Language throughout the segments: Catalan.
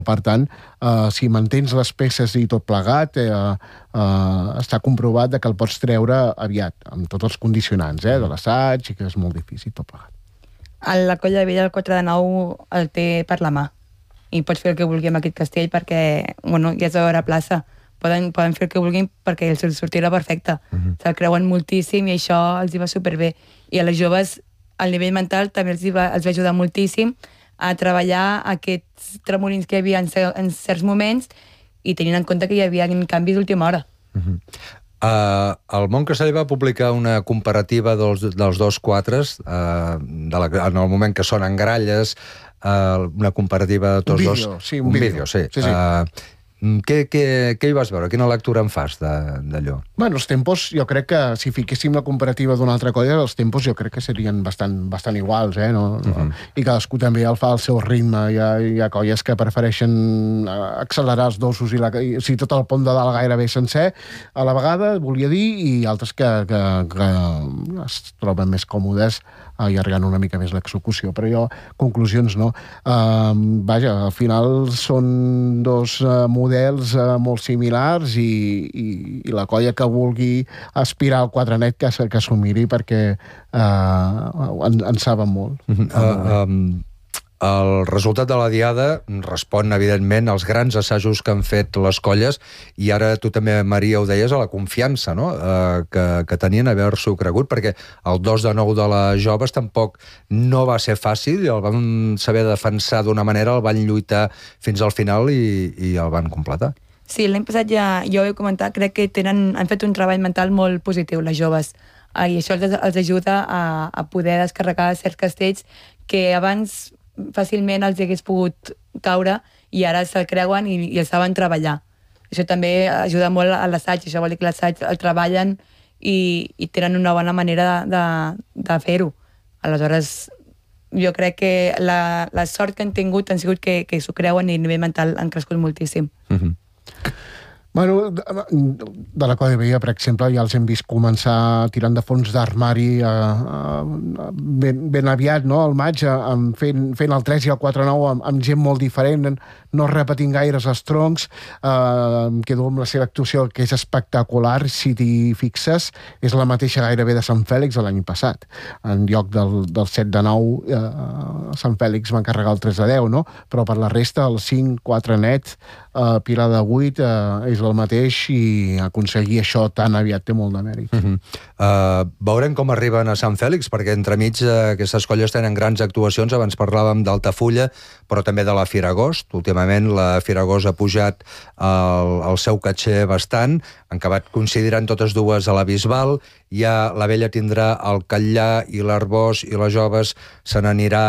Per tant, si mantens les peces i tot plegat, està comprovat que el pots treure aviat, amb tots els condicionants de l'assaig, i que és molt difícil tot plegat. La Colla Vella, el 4 de 9, el té per la mà. I pots fer el que vulgui amb aquest castell perquè, bueno, ja és a veure plaça. Poden fer el que vulguin perquè el sortirà perfecte. Se'l creuen moltíssim i això els hi va superbé. I a les joves, al nivell mental, també els va ajudar moltíssim a treballar aquests tremolins que hi havia en certs moments i tenint en compte que hi havia canvis d'última hora. El Món Casteller va publicar una comparativa dels dos quadres en el moment que sonen gralles, una comparativa de tots dos. Un vídeo, sí. Què hi vas veure? Quina lectura en fas d'allò? Bueno, els tempos, jo crec que si fiquéssim la comparativa d'una altra colla, els tempos jo crec que serien bastant iguals, I cadascú també el fa al seu ritme. Hi ha colles que prefereixen accelerar els dosos i tot el pont de dalt gairebé sencer a la vegada, volia dir, i altres que es troben més còmodes allargant una mica més l'execució, però jo, conclusions no. Vaja, al final són dos models molt similars i la colla que vulgui aspirar al quadranet que s'ho miri perquè en saben molt. El resultat de la Diada respon, evidentment, als grans assajos que han fet les colles i ara tu també, Maria, ho deies, a la confiança que tenien haver-s'ho cregut, perquè el 2 de 9 de les joves tampoc no va ser fàcil i el van saber defensar d'una manera, el van lluitar fins al final i el van completar. Sí, l'any passat ja ho he comentat, crec que han fet un treball mental molt positiu, les joves, i això els ajuda a poder descarregar certs castells que abans fàcilment els hagués pogut caure i ara se'l creuen i el saben treballar. Això també ajuda molt a l'assaig, això vol dir que l'assaig el treballen i tenen una bona manera de fer-ho. Aleshores, jo crec que la sort que han tingut han sigut que s'ho creuen i a nivell mental han crescut moltíssim. Bueno, de la Colla Vella, per exemple, ja els hem vist començar tirant de fons d'armari ben aviat, al maig, fent el 3 i el 4-9 amb gent molt diferent, no repetint gaires els troncs. Em quedo amb la seva actuació, que és espectacular, si t'hi fixes, és la mateixa gairebé de Sant Fèlix de l'any passat. En lloc del 7 de 9, Sant Fèlix va encarregar el 3 de 10, no? Però per la resta, el 5, 4 net, Pilar de 8 és el mateix i aconseguir això tan aviat té molt de mèrit. Veurem com arriben a Sant Fèlix, perquè entremig aquestes colles tenen grans actuacions. Abans parlàvem d'Altafulla, però també de la Firagost. Últimament la Firagost ha pujat el seu caché bastant, han acabat considerant totes dues a la Bisbal. Ja la Vella tindrà el Catllà i l'Arbós i les joves se n'anirà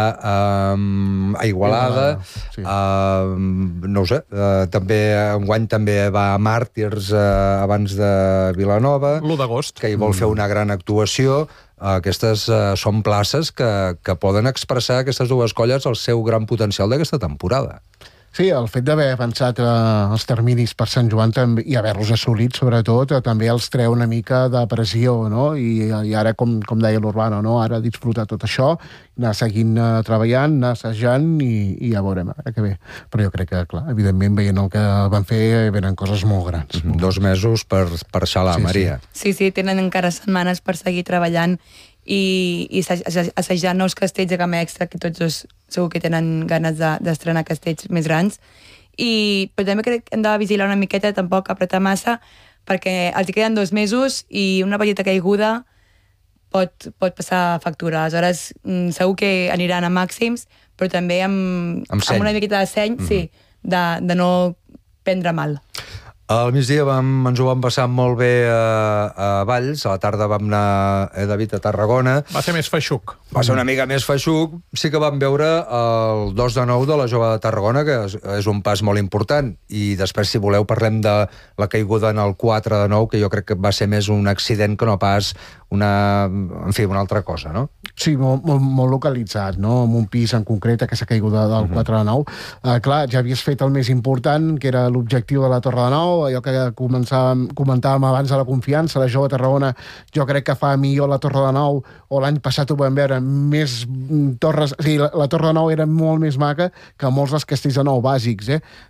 a Igualada. No ho sé, també enguany també va a Màrtirs abans de Vilanova, l'1 d'agost, que hi vol fer una gran actuació. Aquestes són places que poden expressar aquestes dues colles el seu gran potencial d'aquesta temporada. Sí, el fet d'haver avançat els terminis per Sant Joan i haver-los assolit, sobretot, també els treu una mica de pressió, no? I ara, com deia l'Urbano, ara disfrutar tot això, anar seguint treballant, anar assajant i ja veurem ara que ve. Però jo crec que, clar, evidentment, veient el que van fer, venen coses molt grans. 2 mesos per xalar, Maria. Sí, tenen encara setmanes per seguir treballant i assajar nous castells de gamma extra, que tots dos segur que tenen ganes d'estrenar castells més grans. Però també crec que hem de vigilar una miqueta, tampoc apretar massa, perquè els hi queden 2 mesos i una petita caiguda pot passar factura. Aleshores, segur que aniran a màxims, però també amb una miqueta de seny, de no prendre mal. Al migdia ens ho vam passar molt bé a Valls, a la tarda vam anar, David, a Tarragona. Va ser més feixuc. Va ser una mica més feixuc. Sí que vam veure el 2 de 9 de la jove de Tarragona, que és un pas molt important. I després, si voleu, parlem de la caiguda en el 4 de 9, que jo crec que va ser més un accident que no pas una altra cosa, no? Sí, molt localitzat, no? En un pis en concret, aquesta caiguda del 4 de 9. Clar, ja havies fet el més important, que era l'objectiu de la Torre de 9, allò que comentàvem abans de la confiança, la Jove Tarragona, jo crec que fa millor la Torre de 9, o l'any passat ho vam veure, més torres... O sigui, la Torre de 9 era molt més maca que molts dels castells de 9 bàsics,